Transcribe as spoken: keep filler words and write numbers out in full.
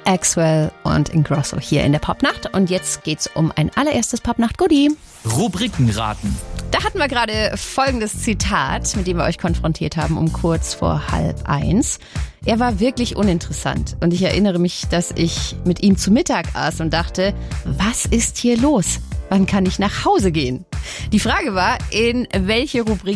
Axwell und Ingrosso hier in der Popnacht. Und jetzt geht's um ein allererstes Popnacht-Goodie. Rubrikenraten. Da hatten wir gerade folgendes Zitat, mit dem wir euch konfrontiert haben, um kurz vor halb eins. Er war wirklich uninteressant und ich erinnere mich, dass ich mit ihm zu Mittag aß und dachte, was ist hier los? Wann kann ich nach Hause gehen? Die Frage war, in welche Rubrik